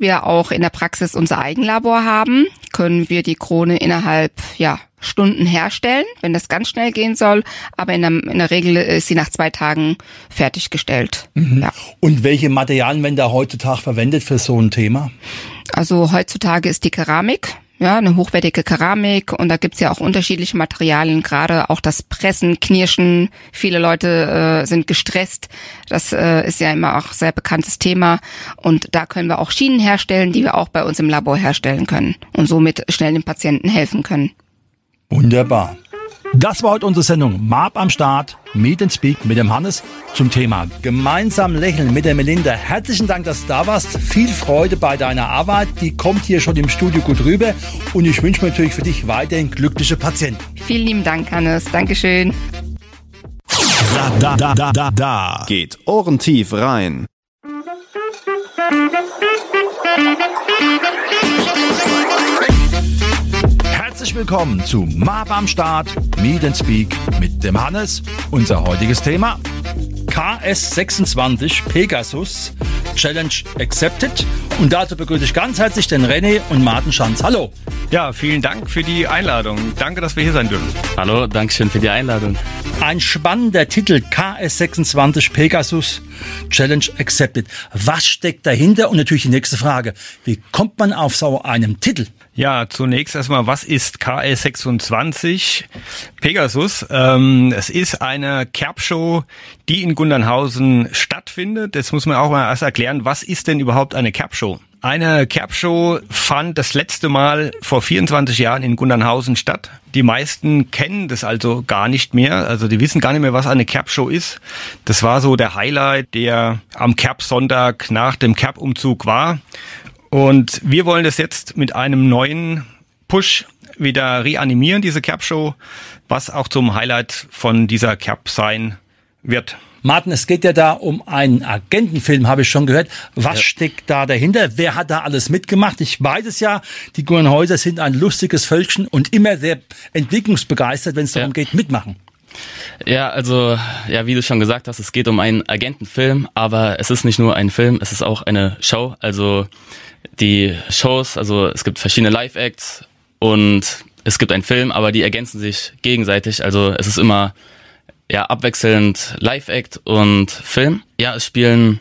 wir auch in der Praxis unser Eigenlabor haben, können wir die Krone innerhalb Stunden herstellen, wenn das ganz schnell gehen soll. Aber in der Regel ist sie nach 2 Tagen fertiggestellt. Mhm. Ja. Und welche Materialien werden da heutzutage verwendet für so ein Thema? Also heutzutage ist die Keramik. Ja, eine hochwertige Keramik, und da gibt's ja auch unterschiedliche Materialien, gerade auch das Pressen, Knirschen. Viele Leute sind gestresst. Das ist ja immer auch ein sehr bekanntes Thema, und da können wir auch Schienen herstellen, die wir auch bei uns im Labor herstellen können und somit schnell den Patienten helfen können. Wunderbar. Das war heute unsere Sendung MAP am Start, Meet and Speak mit dem Hannes zum Thema Gemeinsam lächeln mit der Melinda. Herzlichen Dank, dass du da warst. Viel Freude bei deiner Arbeit. Die kommt hier schon im Studio gut rüber. Und ich wünsche mir natürlich für dich weiterhin glückliche Patienten. Vielen lieben Dank, Hannes. Dankeschön. Da. Geht ohrentief rein. Herzlich willkommen zu MAP am Start, Meet and Speak mit dem Hannes. Unser heutiges Thema: KS26 Pegasus Challenge Accepted. Und dazu begrüße ich ganz herzlich den René und Martin Schanz. Hallo. Ja, vielen Dank für die Einladung. Danke, dass wir hier sein dürfen. Hallo, Dankeschön für die Einladung. Ein spannender Titel, KS26 Pegasus Challenge Accepted. Was steckt dahinter? Und natürlich die nächste Frage: Wie kommt man auf so einem Titel? Ja, zunächst erstmal, was ist KS26 Pegasus? Es ist eine Kerbshow, die in Gundernhausen stattfindet. Jetzt muss man auch mal erst erklären, was ist denn überhaupt eine Kerbshow? Eine Kerbshow fand das letzte Mal vor 24 Jahren in Gundernhausen statt. Die meisten kennen das also gar nicht mehr. Also die wissen gar nicht mehr, was eine Kerbshow ist. Das war so der Highlight, der am Kerbsonntag nach dem Kerbumzug war. Und wir wollen das jetzt mit einem neuen Push wieder reanimieren, diese Kerbshow, was auch zum Highlight von dieser Kerb sein wird. Martin, es geht ja da um einen Agentenfilm, habe ich schon gehört. Was steckt da dahinter? Wer hat da alles mitgemacht? Ich weiß es ja, die Gurnhäuser sind ein lustiges Völkchen und immer sehr entwicklungsbegeistert, wenn es darum geht, mitmachen. Ja, also, wie du schon gesagt hast, es geht um einen Agentenfilm, aber es ist nicht nur ein Film, es ist auch eine Show. Also die Shows, also es gibt verschiedene Live-Acts und es gibt einen Film, aber die ergänzen sich gegenseitig. Also es ist immer abwechselnd Live-Act und Film. Ja, es spielen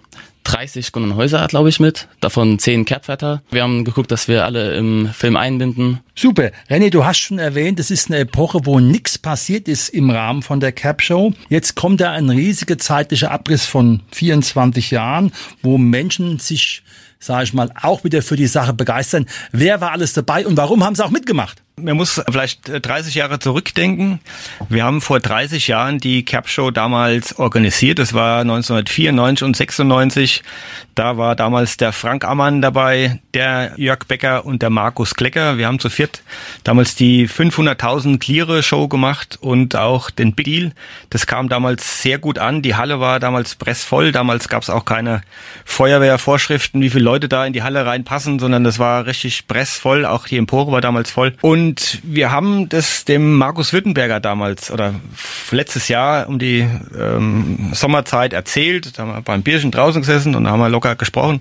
30 Gundernhäuser, glaube ich, mit, davon 10 Kerbwärter. Wir haben geguckt, dass wir alle im Film einbinden. Super. René, du hast schon erwähnt, es ist eine Epoche, wo nichts passiert ist im Rahmen von der Kerbshow. Jetzt kommt da ein riesiger zeitlicher Abriss von 24 Jahren, wo Menschen sich, sage ich mal, auch wieder für die Sache begeistern. Wer war alles dabei und warum haben sie auch mitgemacht? Man muss vielleicht 30 Jahre zurückdenken. Wir haben vor 30 Jahren die Kerbshow damals organisiert. Das war 1994 und 96. Da war damals der Frank Ammann dabei, der Jörg Becker und der Markus Klecker. Wir haben zu viert damals die 500.000 Lire Show gemacht und auch den Big Deal. Das kam damals sehr gut an. Die Halle war damals pressvoll. Damals gab es auch keine Feuerwehrvorschriften, wie viele Leute da in die Halle reinpassen, sondern das war richtig pressvoll. Auch die Empore war damals voll. Und wir haben das dem Markus Württemberger damals oder letztes Jahr um die Sommerzeit erzählt. Da haben wir beim Bierchen draußen gesessen und da haben wir locker gesprochen.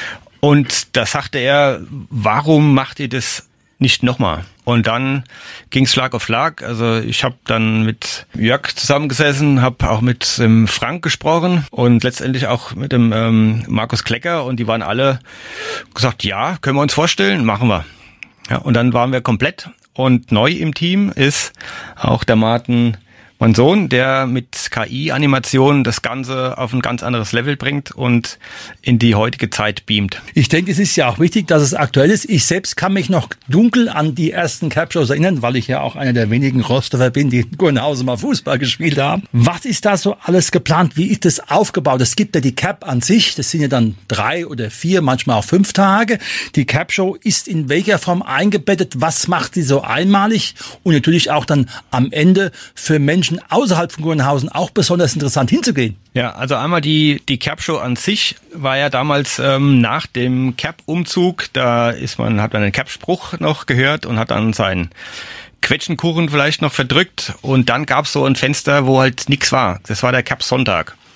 Und da sagte er, warum macht ihr das nicht nochmal? Und dann ging es Schlag auf Schlag. Also ich habe dann mit Jörg zusammengesessen, habe auch mit dem Frank gesprochen und letztendlich auch mit dem Markus Klecker. Und die waren alle gesagt, ja, können wir uns vorstellen, machen wir. Ja, und dann waren wir komplett. Und neu im Team ist auch der Martin, mein Sohn, der mit KI-Animationen das Ganze auf ein ganz anderes Level bringt und in die heutige Zeit beamt. Ich denke, es ist ja auch wichtig, dass es aktuell ist. Ich selbst kann mich noch dunkel an die ersten Kerbshows erinnern, weil ich ja auch einer der wenigen Rostocker bin, die in Gurnhausen mal Fußball gespielt haben. Was ist da so alles geplant? Wie ist das aufgebaut? Es gibt ja die Kerb an sich. Das sind ja dann 3 oder 4, manchmal auch 5 Tage. Die Kerbshow ist in welcher Form eingebettet? Was macht sie so einmalig? Und natürlich auch dann am Ende für Menschen außerhalb von Gurnhausen auch besonders interessant hinzugehen. Ja, also einmal die Kerbshow an sich war ja damals nach dem Kerbumzug, hat man einen Kerbspruch noch gehört und hat dann seinen Quetschenkuchen vielleicht noch verdrückt und dann gab's so ein Fenster, wo halt nichts war. Das war der Kerbsonntag.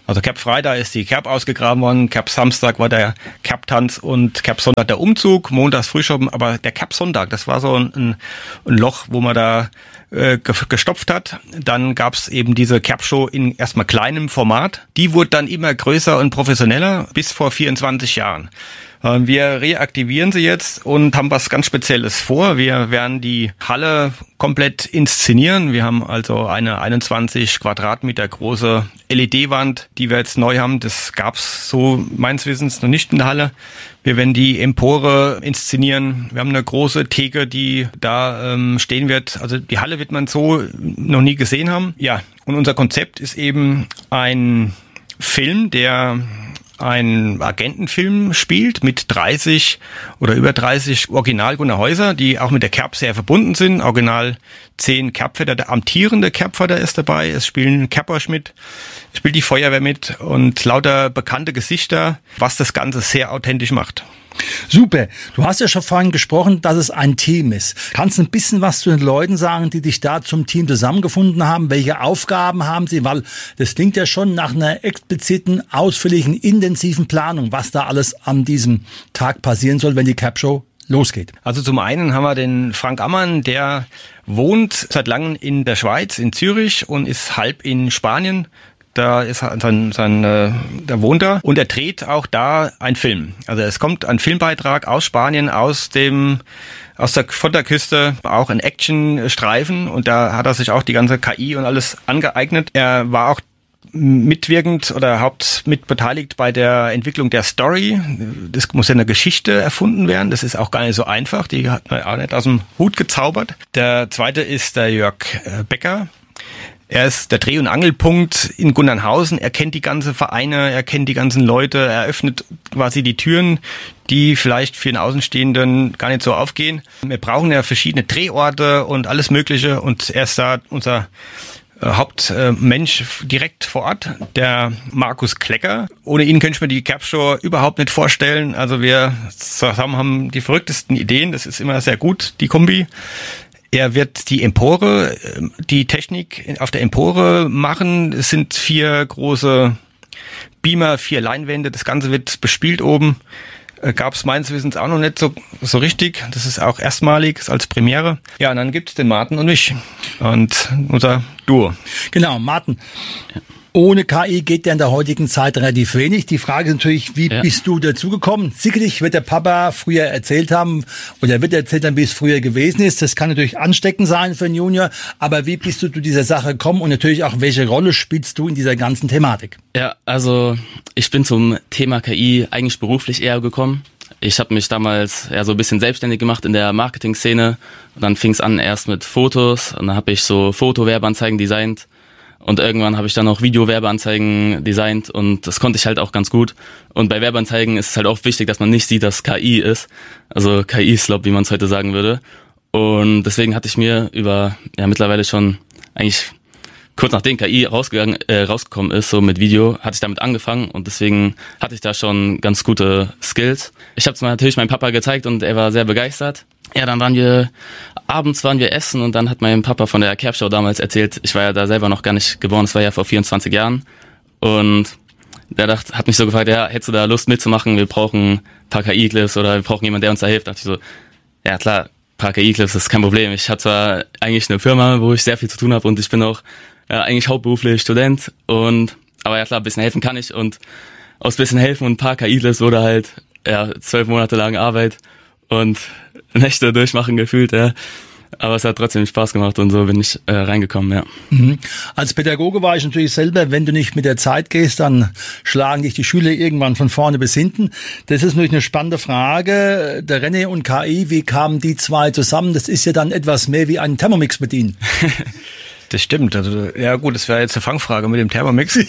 Also Cap Freitag ist die Cap ausgegraben worden, Cap Samstag war der Cap-Tanz und Cap Sonntag der Umzug, montags Frühschoppen, aber der Cap Sonntag, das war so ein Loch, wo man da gestopft hat. Dann gab's eben diese Cap-Show in erstmal kleinem Format. Die wurde dann immer größer und professioneller bis vor 24 Jahren. Wir reaktivieren sie jetzt und haben was ganz Spezielles vor. Wir werden die Halle komplett inszenieren. Wir haben also eine 21 Quadratmeter große LED-Wand, die wir jetzt neu haben. Das gab's so meines Wissens noch nicht in der Halle. Wir werden die Empore inszenieren. Wir haben eine große Theke, die da stehen wird. Also die Halle wird man so noch nie gesehen haben. Ja, und unser Konzept ist eben ein Film, der ein Agentenfilm spielt mit 30 oder über 30 Original-Gunnar Häuser, die auch mit der Cap sehr verbunden sind. Original 10 Capväter, der amtierende Capväter ist dabei. Es spielen Cappers mit, es spielt die Feuerwehr mit und lauter bekannte Gesichter, was das Ganze sehr authentisch macht. Super. Du hast ja schon vorhin gesprochen, dass es ein Team ist. Kannst du ein bisschen was zu den Leuten sagen, die dich da zum Team zusammengefunden haben? Welche Aufgaben haben sie? Weil das klingt ja schon nach einer expliziten, ausführlichen, intensiven Planung, was da alles an diesem Tag passieren soll, wenn die Cap Show losgeht. Also zum einen haben wir den Frank Ammann, der wohnt seit langem in der Schweiz, in Zürich und ist halb in Spanien. Da ist da wohnt er und er dreht auch da einen Film. Also es kommt ein Filmbeitrag aus Spanien, von der Küste, auch ein Actionstreifen und da hat er sich auch die ganze KI und alles angeeignet. Er war auch mitwirkend oder mit beteiligt bei der Entwicklung der Story. Das muss ja eine Geschichte erfunden werden. Das ist auch gar nicht so einfach. Die hat man auch nicht aus dem Hut gezaubert. Der zweite ist der Jörg Becker. Er ist der Dreh- und Angelpunkt in Gunnarnhausen. Er kennt die ganzen Vereine, er kennt die ganzen Leute, er öffnet quasi die Türen, die vielleicht für den Außenstehenden gar nicht so aufgehen. Wir brauchen ja verschiedene Drehorte und alles Mögliche und er ist da unser Hauptmensch direkt vor Ort, der Markus Klecker. Ohne ihn könnte ich mir die Cap Show überhaupt nicht vorstellen. Also wir zusammen haben die verrücktesten Ideen, das ist immer sehr gut, die Kombi. Er wird die Empore, die Technik auf der Empore machen. Es sind 4 große Beamer, 4 Leinwände. Das Ganze wird bespielt oben. Gab es meines Wissens auch noch nicht so richtig. Das ist auch erstmalig als Premiere. Ja, und dann gibt's den Martin und mich und unser Duo. Genau, Martin. Ohne KI geht ja in der heutigen Zeit relativ wenig. Die Frage ist natürlich, wie bist du dazugekommen? Sicherlich wird der Papa früher erzählt haben oder wird erzählt haben, wie es früher gewesen ist. Das kann natürlich ansteckend sein für einen Junior. Aber wie bist du zu dieser Sache gekommen und natürlich auch, welche Rolle spielst du in dieser ganzen Thematik? Ja, also ich bin zum Thema KI eigentlich beruflich eher gekommen. Ich habe mich damals so ein bisschen selbstständig gemacht in der Marketing-Szene. Und dann fing es an erst mit Fotos und dann habe ich so Fotowerbeanzeigen designt. Und irgendwann habe ich dann auch Video-Werbeanzeigen designt und das konnte ich halt auch ganz gut. Und bei Werbeanzeigen ist es halt auch wichtig, dass man nicht sieht, dass KI ist. Also KI-Slop, wie man es heute sagen würde. Und deswegen hatte ich mir mittlerweile schon eigentlich kurz nachdem KI rausgekommen ist, so mit Video, hatte ich damit angefangen und deswegen hatte ich da schon ganz gute Skills. Ich habe es natürlich meinem Papa gezeigt und er war sehr begeistert. Ja, dann abends waren wir essen und dann hat mein Papa von der Cap Show damals erzählt, ich war ja da selber noch gar nicht geboren, das war ja vor 24 Jahren und der hat mich so gefragt, ja, hättest du da Lust mitzumachen, wir brauchen ein paar KI-Clips oder wir brauchen jemanden, der uns da hilft. Da dachte ich so, ja klar, ein paar KI-Clips, das ist kein Problem. Ich habe zwar eigentlich eine Firma, wo ich sehr viel zu tun habe und ich bin auch eigentlich hauptberuflich Student aber ja klar, ein bisschen helfen kann ich und aus ein bisschen helfen und ein paar KI-Clips wurde halt 12 Monate lang Arbeit und Nächte durchmachen gefühlt, ja. Aber es hat trotzdem Spaß gemacht und so bin ich reingekommen, ja. Mhm. Als Pädagoge war ich natürlich selber, wenn du nicht mit der Zeit gehst, dann schlagen dich die Schüler irgendwann von vorne bis hinten. Das ist natürlich eine spannende Frage. Der René und KI, wie kamen die zwei zusammen? Das ist ja dann etwas mehr wie einen Thermomix bedienen. Das stimmt. Also ja gut, das wäre jetzt eine Fangfrage mit dem Thermomix.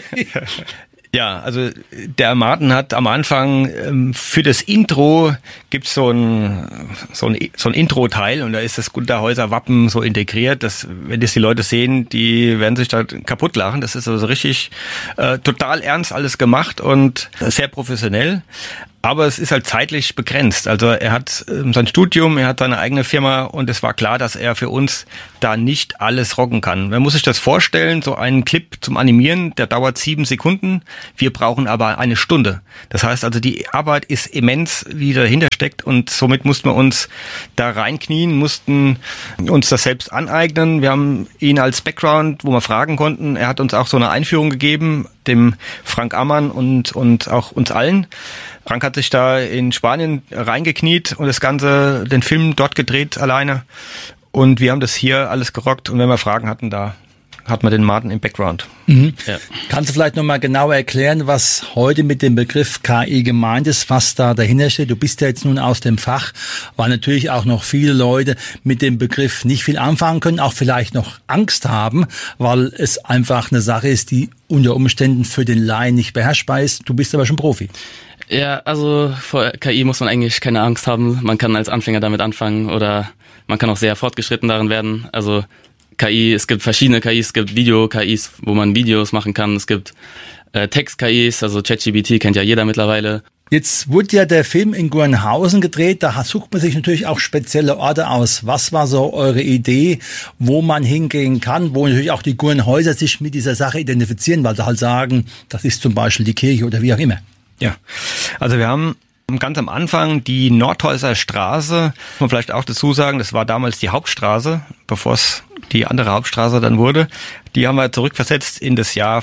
Ja, also der Martin hat am Anfang für das Intro gibt's so ein Intro-Teil und da ist das Gunnarnhäuser Wappen so integriert, dass wenn das die Leute sehen, die werden sich da kaputt lachen. Das ist also richtig total ernst alles gemacht und sehr professionell. Aber es ist halt zeitlich begrenzt. Also er hat sein Studium, er hat seine eigene Firma und es war klar, dass er für uns da nicht alles rocken kann. Man muss sich das vorstellen, so einen Clip zum Animieren, der dauert 7 Sekunden. Wir brauchen aber 1 Stunde. Das heißt also, die Arbeit ist immens, wie dahinter steckt und somit mussten wir uns da reinknien, mussten uns das selbst aneignen. Wir haben ihn als Background, wo wir fragen konnten. Er hat uns auch so eine Einführung gegeben, dem Frank Ammann und auch uns allen. Frank hat sich da in Spanien reingekniet und den Film dort gedreht alleine. Und wir haben das hier alles gerockt. Und wenn wir Fragen hatten, da hat man den Martin im Background. Mhm. Ja. Kannst du vielleicht nochmal genauer erklären, was heute mit dem Begriff KI gemeint ist, was da dahinter steht? Du bist ja jetzt nun aus dem Fach, weil natürlich auch noch viele Leute mit dem Begriff nicht viel anfangen können, auch vielleicht noch Angst haben, weil es einfach eine Sache ist, die unter Umständen für den Laien nicht beherrschbar ist. Du bist aber schon Profi. Ja, also vor KI muss man eigentlich keine Angst haben. Man kann als Anfänger damit anfangen oder man kann auch sehr fortgeschritten darin werden. Also KI, es gibt verschiedene KIs, es gibt Video-KIs, wo man Videos machen kann. Es gibt Text-KIs, also ChatGPT kennt ja jeder mittlerweile. Jetzt wurde ja der Film in Gurnhausen gedreht, da sucht man sich natürlich auch spezielle Orte aus. Was war so eure Idee, wo man hingehen kann, wo natürlich auch die Gurnhäuser sich mit dieser Sache identifizieren, weil sie halt sagen, das ist zum Beispiel die Kirche oder wie auch immer. Ja, also wir haben ganz am Anfang die Nordhäuser Straße, muss man vielleicht auch dazu sagen, das war damals die Hauptstraße, bevor es die andere Hauptstraße dann wurde. Die haben wir zurückversetzt in das Jahr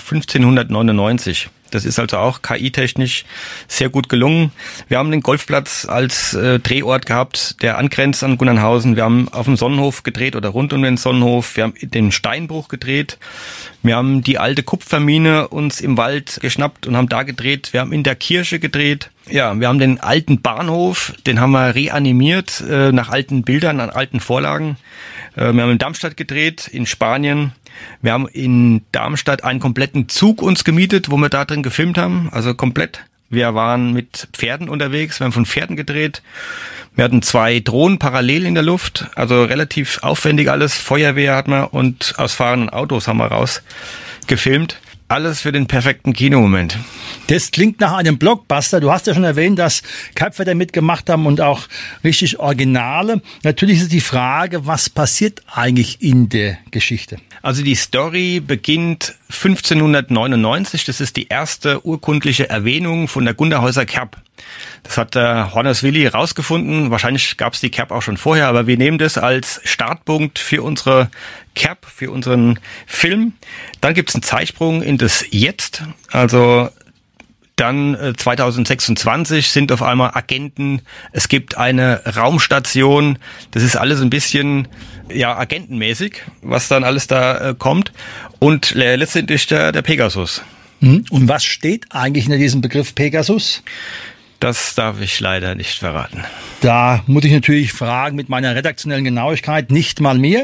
1599. Das ist also auch KI-technisch sehr gut gelungen. Wir haben den Golfplatz als Drehort gehabt, der angrenzt an Gurnhausen. Wir haben auf dem Sonnenhof gedreht oder rund um den Sonnenhof. Wir haben den Steinbruch gedreht. Wir haben die alte Kupfermine uns im Wald geschnappt und haben da gedreht. Wir haben in der Kirche gedreht. Ja, wir haben den alten Bahnhof, den haben wir reanimiert nach alten Bildern, an alten Vorlagen. Wir haben in Darmstadt gedreht, in Spanien. Wir haben in Darmstadt einen kompletten Zug uns gemietet, wo wir da drin gefilmt haben, also komplett. Wir waren mit Pferden unterwegs, wir haben von Pferden gedreht. Wir hatten 2 Drohnen parallel in der Luft, also relativ aufwendig alles. Feuerwehr hatten wir und aus fahrenden Autos haben wir rausgefilmt. Alles für den perfekten Kinomoment. Das klingt nach einem Blockbuster. Du hast ja schon erwähnt, dass Köpfe da mitgemacht haben und auch richtig Originale. Natürlich ist die Frage, was passiert eigentlich in der Geschichte? Also die Story beginnt 1599. Das ist die erste urkundliche Erwähnung von der Gunderhäuser Kerb. Das hat der Horners Willi rausgefunden. Wahrscheinlich gab es die Kerb auch schon vorher, aber wir nehmen das als Startpunkt für unsere Kerb, für unseren Film. Dann gibt es einen Zeitsprung in das Jetzt. Also dann 2026 sind auf einmal Agenten. Es gibt eine Raumstation. Das ist alles ein bisschen agentenmäßig, was dann alles da kommt. Und letztendlich der Pegasus. Und was steht eigentlich hinter diesem Begriff Pegasus? Das darf ich leider nicht verraten. Da muss ich natürlich fragen mit meiner redaktionellen Genauigkeit, nicht mal mir.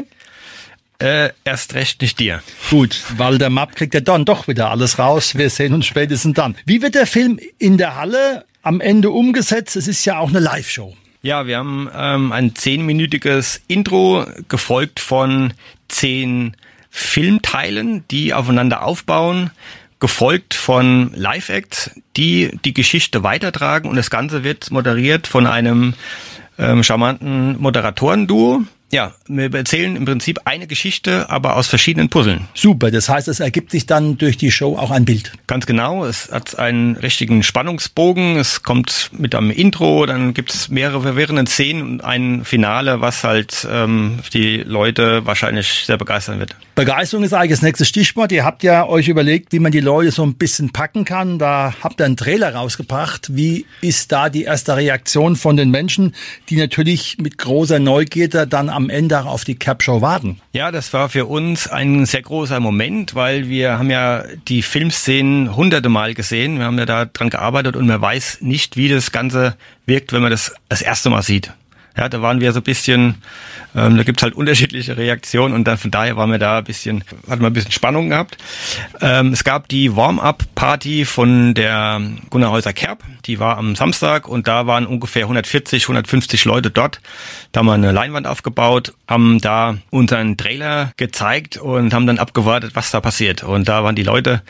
Erst recht nicht dir. Gut, weil der Map kriegt ja dann doch wieder alles raus. Wir sehen uns spätestens dann. Wie wird der Film in der Halle am Ende umgesetzt? Es ist ja auch eine Live-Show. Ja, wir haben ein 10-minütiges Intro, gefolgt von 10 Filmteilen, die aufeinander aufbauen, gefolgt von Live-Acts, die die Geschichte weitertragen und das Ganze wird moderiert von einem charmanten Moderatorenduo. Ja, wir erzählen im Prinzip eine Geschichte, aber aus verschiedenen Puzzeln. Super, das heißt, es ergibt sich dann durch die Show auch ein Bild. Ganz genau, es hat einen richtigen Spannungsbogen, es kommt mit einem Intro, dann gibt es mehrere verwirrende Szenen und ein Finale, was halt die Leute wahrscheinlich sehr begeistern wird. Begeisterung ist eigentlich das nächste Stichwort. Ihr habt ja euch überlegt, wie man die Leute so ein bisschen packen kann. Da habt ihr einen Trailer rausgebracht. Wie ist da die erste Reaktion von den Menschen, die natürlich mit großer Neugierde dann am Ende auf die Kerb-Show warten? Ja, das war für uns ein sehr großer Moment, weil wir haben ja die Filmszenen hunderte Mal gesehen. Wir haben ja da dran gearbeitet und man weiß nicht, wie das Ganze wirkt, wenn man das erste Mal sieht. Ja, da waren wir so ein bisschen, da gibt's halt unterschiedliche Reaktionen und dann von daher hatten wir ein bisschen Spannung gehabt. Es gab die Warm-up-Party von der Gunderhäuser Kerb, die war am Samstag und da waren ungefähr 150 Leute dort. Da haben wir eine Leinwand aufgebaut, haben da unseren Trailer gezeigt und haben dann abgewartet, was da passiert. Und da waren die Leute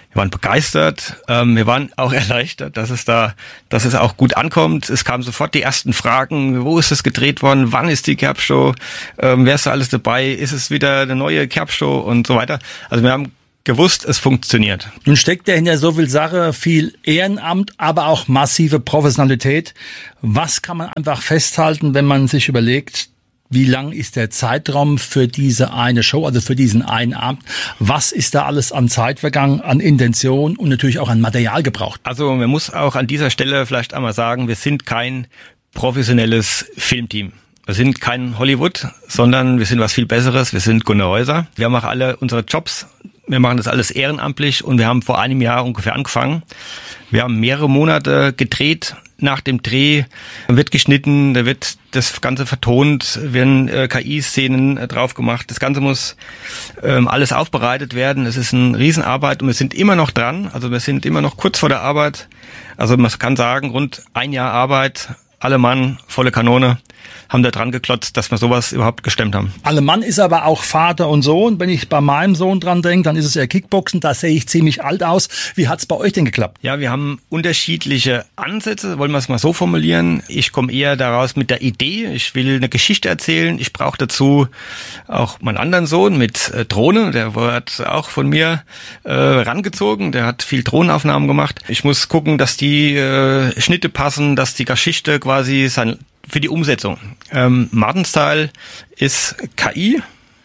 Wir waren begeistert, wir waren auch erleichtert, dass es auch gut ankommt. Es kamen sofort die ersten Fragen, wo ist es gedreht worden, wann ist die Kerbshow, wer ist da alles dabei, ist es wieder eine neue Kerbshow und so weiter. Also wir haben gewusst, es funktioniert. Nun steckt ja hinter so viel Sache viel Ehrenamt, aber auch massive Professionalität. Was kann man einfach festhalten, wenn man sich überlegt, wie lang ist der Zeitraum für diese eine Show, also für diesen einen Abend? Was ist da alles an Zeit vergangen, an Intention und natürlich auch an Material gebraucht? Also man muss auch an dieser Stelle vielleicht einmal sagen, wir sind kein professionelles Filmteam. Wir sind kein Hollywood, sondern wir sind was viel Besseres. Wir sind Gunnar Häuser. Wir haben auch alle unsere Jobs. Wir machen das alles ehrenamtlich und wir haben vor einem Jahr ungefähr angefangen. Wir haben mehrere Monate gedreht. Nach dem Dreh wird geschnitten, da wird das Ganze vertont, werden KI-Szenen drauf gemacht. Das Ganze muss alles aufbereitet werden. Es ist eine Riesenarbeit und wir sind immer noch dran. Also wir sind immer noch kurz vor der Arbeit. Also man kann sagen, rund ein Jahr Arbeit, alle Mann, volle Kanone, haben da dran geklotzt, dass wir sowas überhaupt gestemmt haben. Alle Mann ist aber auch Vater und Sohn. Wenn ich bei meinem Sohn dran denke, dann ist es eher Kickboxen. Da sehe ich ziemlich alt aus. Wie hat's bei euch denn geklappt? Ja, wir haben unterschiedliche Ansätze, wollen wir es mal so formulieren. Ich komme eher daraus mit der Idee, ich will eine Geschichte erzählen. Ich brauche dazu auch meinen anderen Sohn mit Drohne. Der wird auch von mir rangezogen. Der hat viel Drohnenaufnahmen gemacht. Ich muss gucken, dass die Schnitte passen, dass die Geschichte quasi für die Umsetzung. Martin-Style ist KI.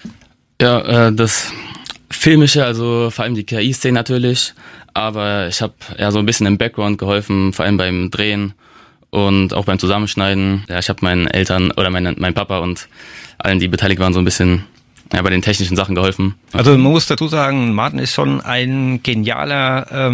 Ja, das Filmische, also vor allem die KI-Szene natürlich, aber ich habe ja so ein bisschen im Background geholfen, vor allem beim Drehen und auch beim Zusammenschneiden. Ja, ich habe meinen Eltern oder mein Papa und allen, die beteiligt waren, so ein bisschen bei den technischen Sachen geholfen. Also man muss dazu sagen, Martin ist schon ein genialer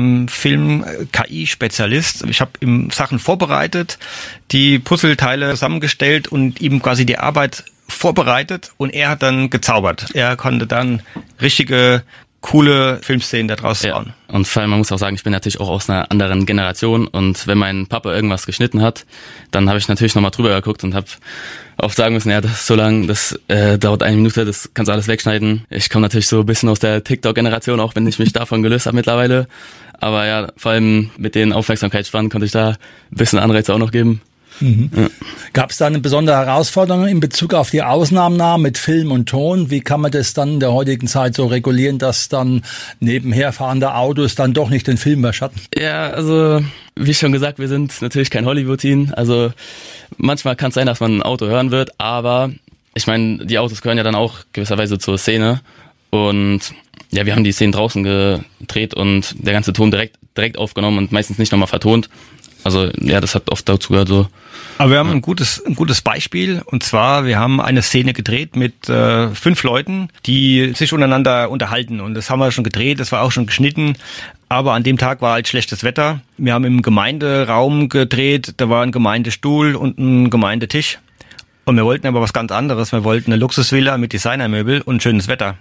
Film-KI-Spezialist. Ich habe ihm Sachen vorbereitet, die Puzzleteile zusammengestellt und ihm quasi die Arbeit vorbereitet und er hat dann gezaubert. Er konnte dann richtige coole Filmszenen daraus bauen. Ja. Und vor allem, man muss auch sagen, ich bin natürlich auch aus einer anderen Generation und wenn mein Papa irgendwas geschnitten hat, dann habe ich natürlich nochmal drüber geguckt und habe oft sagen müssen, ja, das ist so lang, das dauert 1 Minute, das kannst du alles wegschneiden. Ich komme natürlich so ein bisschen aus der TikTok-Generation, auch wenn ich mich davon gelöst habe mittlerweile. Aber ja, vor allem mit den Aufmerksamkeitsspannen konnte ich da ein bisschen Anreize auch noch geben. Mhm. Ja. Gab es da eine besondere Herausforderung in Bezug auf die Ausnahmenahme mit Film und Ton? Wie kann man das dann in der heutigen Zeit so regulieren, dass dann nebenher fahrende Autos dann doch nicht den Film überschatten? Ja, also wie schon gesagt, wir sind natürlich kein Hollywood-Team. Also manchmal kann es sein, dass man ein Auto hören wird, aber ich meine, die Autos gehören ja dann auch gewisserweise zur Szene. Und ja, wir haben die Szenen draußen gedreht und der ganze Ton direkt aufgenommen und meistens nicht nochmal vertont. Also ja, das hat oft dazu gehört so. Aber wir haben ein gutes Beispiel und zwar, wir haben eine Szene gedreht mit 5 Leuten, die sich untereinander unterhalten und das haben wir schon gedreht, das war auch schon geschnitten, aber an dem Tag war halt schlechtes Wetter. Wir haben im Gemeinderaum gedreht, da war ein Gemeindestuhl und ein Gemeindetisch und wir wollten aber was ganz anderes, wir wollten eine Luxusvilla mit Designermöbel und schönes Wetter.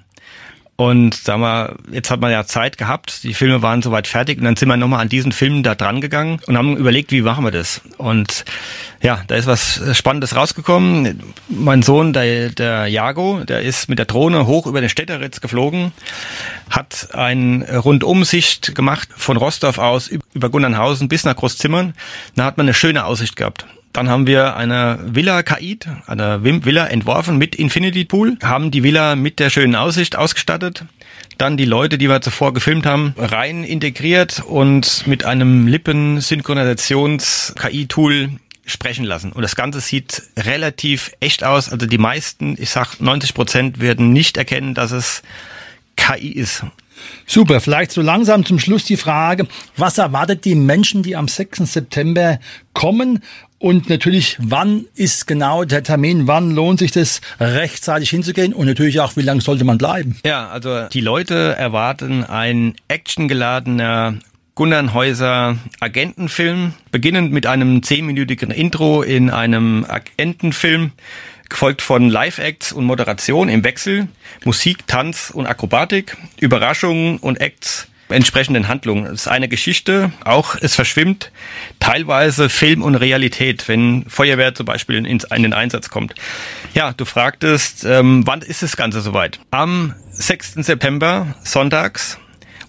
Und sagen wir, jetzt hat man ja Zeit gehabt, die Filme waren soweit fertig und dann sind wir nochmal an diesen Filmen da dran gegangen und haben überlegt, wie machen wir das? Und ja, da ist was Spannendes rausgekommen. Mein Sohn, der Jago, der ist mit der Drohne hoch über den Städteritz geflogen, hat eine Rundumsicht gemacht von Rostorf aus über Gundernhausen bis nach Großzimmern. Da hat man eine schöne Aussicht gehabt. Dann haben wir eine Villa KI, eine Villa entworfen mit Infinity Pool, haben die Villa mit der schönen Aussicht ausgestattet, dann die Leute, die wir zuvor gefilmt haben, rein integriert und mit einem Lippensynchronisation-KI-Tool sprechen lassen. Und das Ganze sieht relativ echt aus. Also die meisten, ich sag 90%, werden nicht erkennen, dass es KI ist. Super, vielleicht so langsam zum Schluss die Frage, was erwartet die Menschen, die am 6. September kommen? Und natürlich, wann ist genau der Termin, wann lohnt sich das rechtzeitig hinzugehen und natürlich auch, wie lange sollte man bleiben? Ja, also die Leute erwarten ein actiongeladener Gunnar Häuser Agentenfilm, beginnend mit einem 10-minütigen Intro in einem Agentenfilm, gefolgt von Live-Acts und Moderation im Wechsel, Musik, Tanz und Akrobatik, Überraschungen und Acts entsprechenden Handlungen. Es ist eine Geschichte, auch es verschwimmt teilweise Film und Realität, wenn Feuerwehr zum Beispiel in den Einsatz kommt. Ja, du fragtest, wann ist das Ganze soweit? Am 6. September, sonntags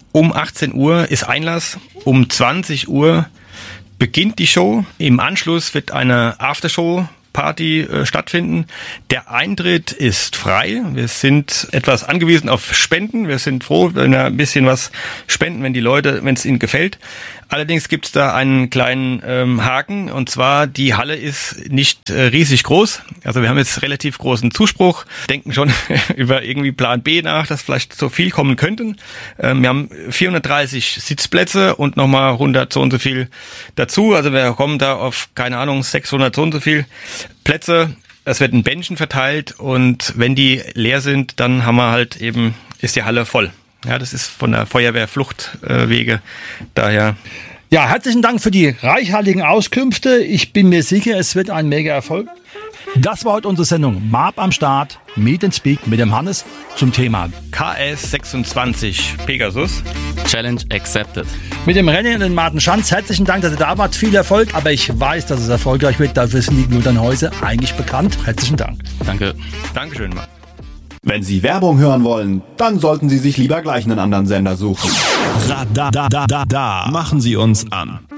Um 18 Uhr ist Einlass, um 20 Uhr beginnt die Show. Im Anschluss wird eine Aftershow-Party stattfinden. Der Eintritt ist frei. Wir sind etwas angewiesen auf Spenden. Wir sind froh, wenn wir ein bisschen was spenden, wenn es ihnen gefällt. Allerdings gibt es da einen kleinen Haken, und zwar die Halle ist nicht riesig groß. Also wir haben jetzt relativ großen Zuspruch, denken schon über irgendwie Plan B nach, dass vielleicht so viel kommen könnten. Wir haben 430 Sitzplätze und nochmal 100 so und so viel dazu. Also wir kommen da auf, keine Ahnung, 600 so und so viel Plätze. Es wird in Bändchen verteilt, und wenn die leer sind, dann haben wir halt eben, ist die Halle voll. Ja, das ist von der Feuerwehr Fluchtwege, daher. Ja, herzlichen Dank für die reichhaltigen Auskünfte. Ich bin mir sicher, es wird ein mega Erfolg. Das war heute unsere Sendung Marb am Start, Meet and Speak mit dem Hannes zum Thema KS26 Pegasus. Challenge accepted. Mit dem Rennen in den Martenschanz. Herzlichen Dank, dass ihr da wart. Viel Erfolg, aber ich weiß, dass es erfolgreich wird. Dafür sind die Gluternhäuser eigentlich bekannt. Herzlichen Dank. Danke. Dankeschön, Mann. Wenn Sie Werbung hören wollen, dann sollten Sie sich lieber gleich einen anderen Sender suchen. Machen Sie uns an.